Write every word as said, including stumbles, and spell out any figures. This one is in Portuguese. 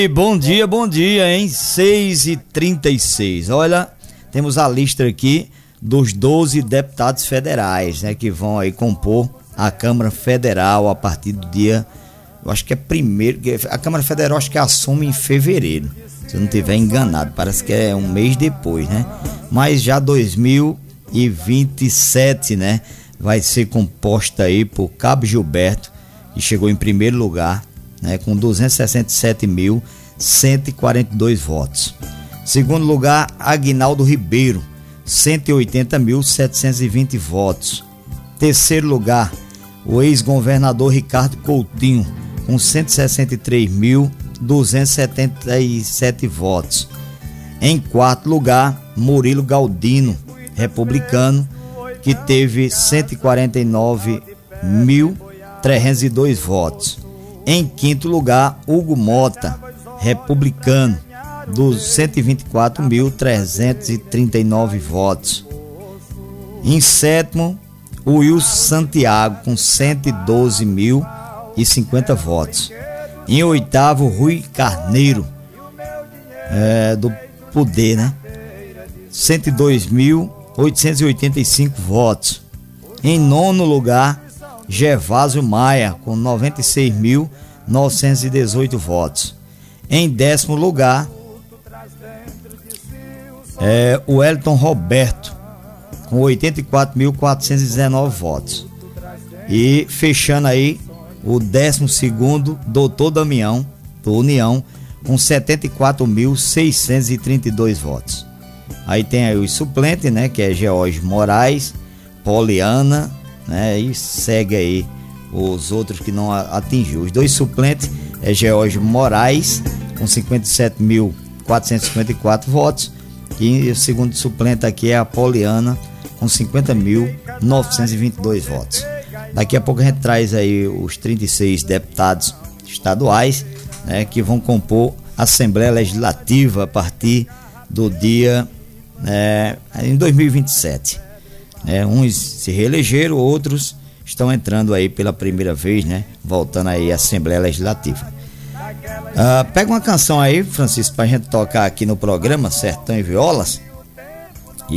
Bom dia, bom dia, hein? seis e trinta e seis. Olha, temos a lista aqui dos doze deputados federais, né? Que vão aí compor a Câmara Federal a partir do dia, eu acho que é primeiro, a Câmara Federal acho que assume em fevereiro, se eu não estiver enganado, parece que é um mês depois, né? Mas já dois mil e vinte e sete, né? Vai ser composta aí por Cabo Gilberto, que chegou em primeiro lugar, né? Com duzentos e sessenta e sete mil cento e quarenta e dois votos. Segundo lugar, Aguinaldo Ribeiro, cento e oitenta mil setecentos e vinte votos. Terceiro lugar, o ex-governador Ricardo Coutinho, com cento e sessenta e três mil duzentos e setenta e sete votos. Em quarto lugar, Murilo Galdino, republicano, que teve cento e quarenta e nove mil trezentos e dois votos. Em quinto lugar, Hugo Mota, republicano, dos cento e vinte e quatro mil trezentos e trinta e nove votos. Em sétimo, o Wilson Santiago, com cento e doze mil e cinquenta votos. Em oitavo, Rui Carneiro, é, do Poder, né? cento e dois mil oitocentos e oitenta e cinco votos. Em nono lugar, Gervásio Maia, com noventa e seis mil novecentos e dezoito votos. Em décimo lugar, é, o Wellington Roberto, com oitenta e quatro mil quatrocentos e dezenove votos. E fechando aí, o décimo segundo, Doutor Damião, do União, com setenta e quatro mil seiscentos e trinta e dois votos. Aí tem aí os suplentes, né, que é George Moraes, Poliana, né, e segue aí os outros que não atingiu. Os dois suplentes é George Moraes, com cinquenta e sete mil quatrocentos e cinquenta e quatro votos, e o segundo suplente aqui é a Poliana, com cinquenta mil novecentos e vinte e dois votos. Daqui a pouco a gente traz aí os trinta e seis deputados estaduais, né, que vão compor a Assembleia Legislativa a partir do dia é, em dois mil e vinte e sete. É, uns se reelegeram, outros estão entrando aí pela primeira vez, né, voltando aí à Assembleia Legislativa. Uh, pega uma canção aí, Francisco, pra gente tocar aqui no programa Sertão e Violas.